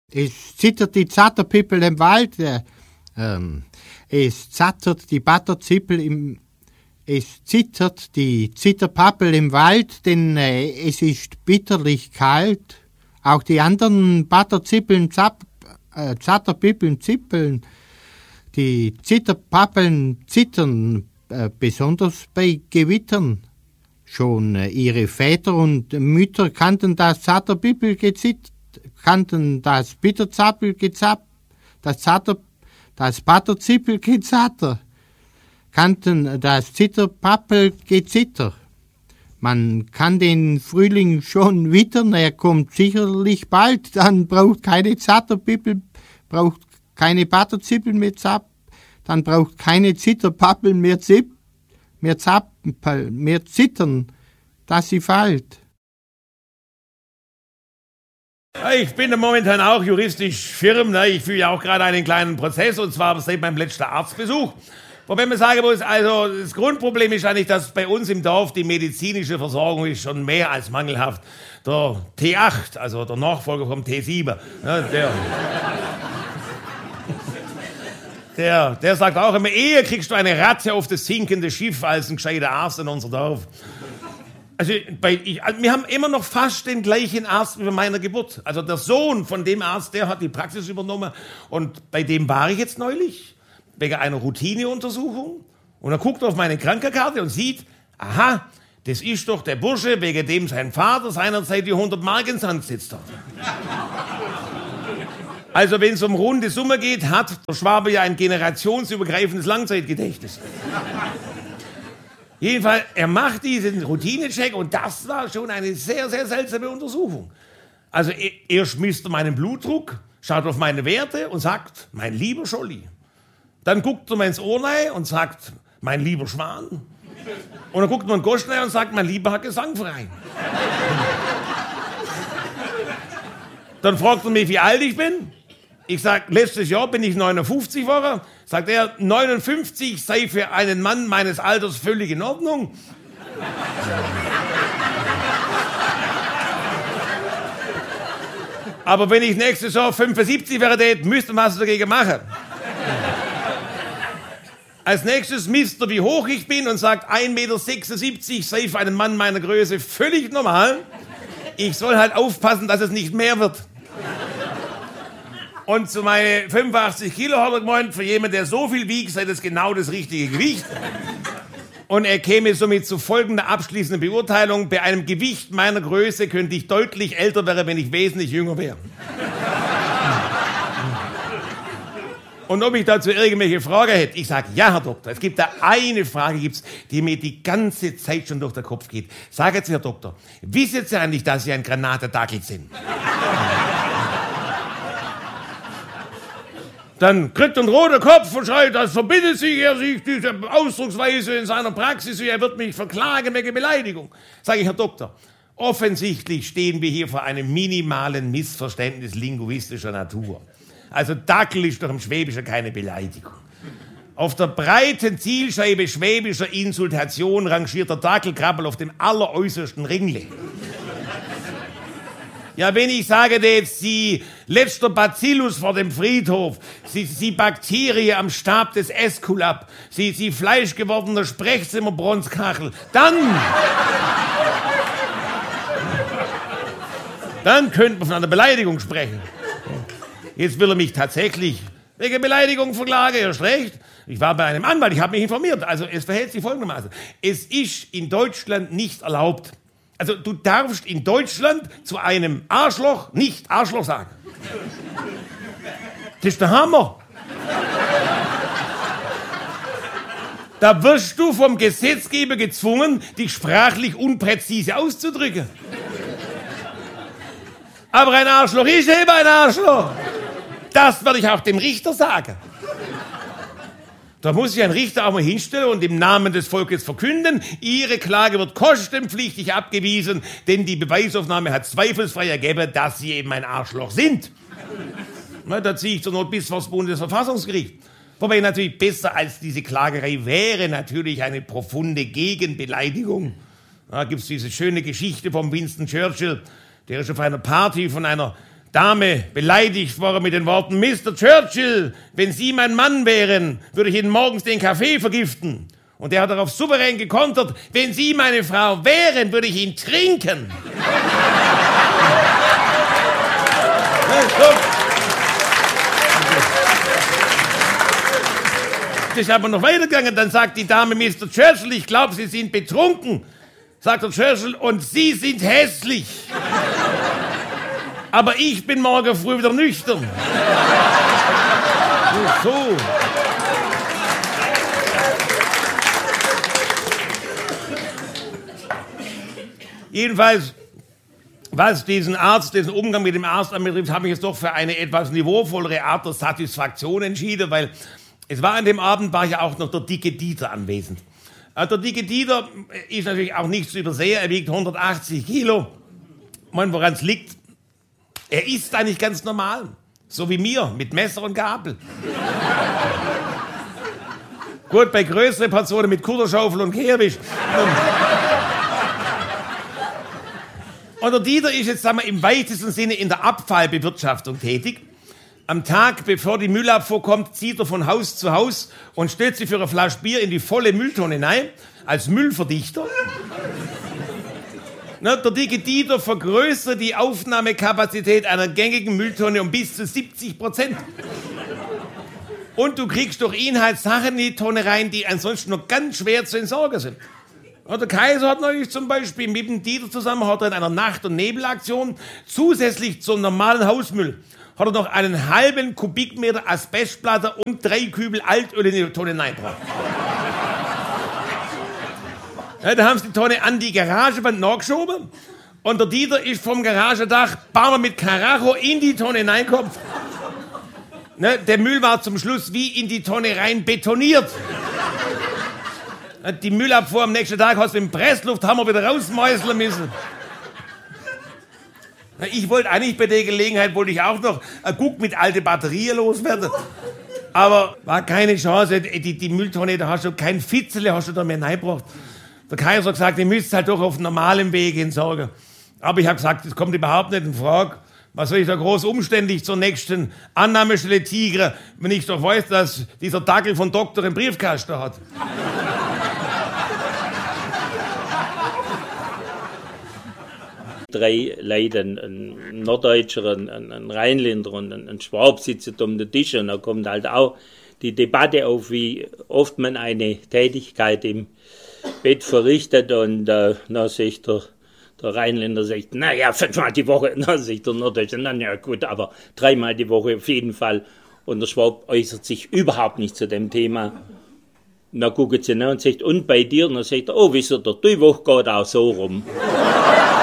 Es zittert die Zatterpippel im Wald, es zattert die Batterzippel es zittert die Zitterpappel im Wald, denn es ist bitterlich kalt. Auch die anderen Batterzippeln, Zatterpippeln zippeln. Die Zitterpappeln zittern, besonders bei Gewittern. Schon ihre Väter und Mütter kannten das Zatterpippelgezitter, kannten das Bitterzappelgezappt, das Batterzippelgezatter, kannten das Zitterpappelgezitter. Man kann den Frühling schon wittern, er kommt sicherlich bald, dann braucht keine Zatterpippel, braucht keine Batterzippel mehr dann braucht keine Zitterpappel mehr zittern, dass sie fällt. Ich bin momentan auch juristisch firm. Ich führe ja auch gerade einen kleinen Prozess, und zwar seit meinem letzten Arztbesuch. Wobei man sagen muss, also das Grundproblem ist eigentlich, dass bei uns im Dorf die medizinische Versorgung ist schon mehr als mangelhaft. Der T8, also der Nachfolger vom T7, der sagt auch immer, eher kriegst du eine Ratte auf das sinkende Schiff als ein gescheiter Arzt in unser Dorf. Also wir haben immer noch fast den gleichen Arzt wie bei meiner Geburt. Also der Sohn von dem Arzt, der hat die Praxis übernommen, und bei dem war ich jetzt neulich wegen einer Routineuntersuchung, und er guckt auf meine Krankenkarte und sieht, aha, das ist doch der Bursche, wegen dem sein Vater seinerzeit die 100 Mark ins Hand gesetzt hat. Also wenn es um runde Summe geht, hat der Schwabe ja ein generationsübergreifendes Langzeitgedächtnis. Jedenfalls, er macht diesen Routinecheck, und das war schon eine sehr, sehr seltsame Untersuchung. Also erst misst er meinen Blutdruck, schaut auf meine Werte und sagt, mein lieber Scholli. Dann guckt er mir ins Ohr rein und sagt, mein lieber Schwan. Und dann guckt er in den Gosch rein und sagt, mein lieber Gesangverein. Dann fragt er mich, wie alt ich bin. Ich sage, letztes Jahr bin ich 59 geworden. Sagt er, 59 sei für einen Mann meines Alters völlig in Ordnung. Aber wenn ich nächstes Jahr 75 wäre, müsste man was dagegen machen. Als nächstes misst er, wie hoch ich bin, und sagt, 1,76 Meter sei für einen Mann meiner Größe völlig normal. Ich soll halt aufpassen, dass es nicht mehr wird. Und zu meinen 85 Kilo hat er gemeint, für jemanden, der so viel wiegt, sei das genau das richtige Gewicht. Und er käme somit zu folgender abschließenden Beurteilung: Bei einem Gewicht meiner Größe könnte ich deutlich älter werden, wenn ich wesentlich jünger wäre. Und ob ich dazu irgendwelche Frage hätte, ich sage, ja, Herr Doktor, es gibt da eine Frage, die mir die ganze Zeit schon durch den Kopf geht. Sagen Sie, Herr Doktor, wissen Sie eigentlich, dass Sie ein Granatendackel sind? Dann kriegt er einen roten Kopf und schreit, das verbindet sich diese Ausdrucksweise in seiner Praxis, er wird mich verklagen wegen Beleidigung. Sage ich, Herr Doktor, offensichtlich stehen wir hier vor einem minimalen Missverständnis linguistischer Natur. Also Dackel ist doch im Schwäbischen keine Beleidigung. Auf der breiten Zielscheibe schwäbischer Insultation rangiert der Dackelkrabbel auf dem alleräußersten Ringle. Ja, wenn ich sage jetzt, Sie letzter Bacillus vor dem Friedhof, Sie Bakterie am Stab des Äskulap, Sie fleischgewordener Sprechzimmerbronzkachel, dann könnte man von einer Beleidigung sprechen. Jetzt will er mich tatsächlich wegen Beleidigung verklagen, erst recht. Ich war bei einem Anwalt, ich habe mich informiert. Also es verhält sich folgendermaßen. Es ist in Deutschland nicht erlaubt. Also du darfst in Deutschland zu einem Arschloch nicht Arschloch sagen. Das ist der Hammer. Da wirst du vom Gesetzgeber gezwungen, dich sprachlich unpräzise auszudrücken. Aber ein Arschloch ist eben ein Arschloch. Das werde ich auch dem Richter sagen. Da muss sich ein Richter auch mal hinstellen und im Namen des Volkes verkünden, Ihre Klage wird kostenpflichtig abgewiesen, denn die Beweisaufnahme hat zweifelsfrei ergeben, dass Sie eben ein Arschloch sind. Na, da ziehe ich zur Not bis vor das Bundesverfassungsgericht. Wobei natürlich besser als diese Klagerei wäre natürlich eine profunde Gegenbeleidigung. Da gibt es diese schöne Geschichte von Winston Churchill, der ist auf einer Party von einer Dame beleidigt worden mit den Worten, Mr. Churchill, wenn Sie mein Mann wären, würde ich Ihnen morgens den Kaffee vergiften. Und er hat darauf souverän gekontert, wenn Sie meine Frau wären, würde ich ihn trinken. Es ist aber noch weitergegangen, dann sagt die Dame, Mr. Churchill, ich glaube, Sie sind betrunken. Sagt der Churchill, und Sie sind hässlich. Aber ich bin morgen früh wieder nüchtern. So. Jedenfalls, was diesen Umgang mit dem Arzt anbetrifft, habe ich jetzt doch für eine etwas niveauvollere Art der Satisfaktion entschieden, weil es war an dem Abend, war ja auch noch der dicke Dieter anwesend. Der dicke Dieter ist natürlich auch nicht zu übersehen, er wiegt 180 Kilo. Woran es liegt, er isst eigentlich ganz normal, so wie mir, mit Messer und Gabel. Gut, bei größeren Portionen mit Kutterschaufel und Kehrwisch. Und der Dieter ist jetzt, sagen wir, im weitesten Sinne in der Abfallbewirtschaftung tätig. Am Tag, bevor die Müllabfuhr kommt, zieht er von Haus zu Haus und stellt sich für eine Flasche Bier in die volle Mülltonne hinein, als Müllverdichter. Der dicke Dieter vergrößert die Aufnahmekapazität einer gängigen Mülltonne um bis zu 70%. Und du kriegst durch ihn halt Sachen in die Tonne rein, die ansonsten noch ganz schwer zu entsorgen sind. Der Kaiser hat neulich zum Beispiel mit dem Dieter zusammen, hat er in einer Nacht- und Nebelaktion zusätzlich zum normalen Hausmüll hat er noch einen halben Kubikmeter Asbestplatte und 3 Kübel Altöl in die Tonne hineingebracht. Ja, da haben sie die Tonne an die Garagewand nachgeschoben und der Dieter ist vom Garagendach mit Karacho in die Tonne hineingekommen. Ne, der Müll war zum Schluss wie in die Tonne rein betoniert. Die Müllabfuhr am nächsten Tag hast du mit dem Presslufthammer wieder rausmeißeln müssen. Ich wollte eigentlich bei der Gelegenheit, wollte ich auch noch ein Guck mit alte Batterien loswerden. Aber war keine Chance, die Mülltonne, da hast du kein Fitzele, hast du da mehr reingebracht. Der Kaiser hat gesagt, ihr müsst halt doch auf normalem Weg entsorgen. Aber ich habe gesagt, das kommt überhaupt nicht in Frage. Was soll ich da groß umständlich zur nächsten Annahmestelle tigern, wenn ich doch weiß, dass dieser Dackel von Doktor einen Briefkasten hat. 3 Leute, ein Norddeutscher, ein Rheinländer und ein Schwab sitzen um den Tisch und da kommt halt auch die Debatte auf, wie oft man eine Tätigkeit im Bett verrichtet und dann sagt der Rheinländer, sagt, naja, 5-mal die Woche, dann sagt der Norddeutsche, na ja gut, aber 3-mal die Woche auf jeden Fall. Und der Schwab äußert sich überhaupt nicht zu dem Thema. Und dann guckt sie nach und sagt, und bei dir? Und dann sagt er, oh, wieso, die Woche geht auch so rum.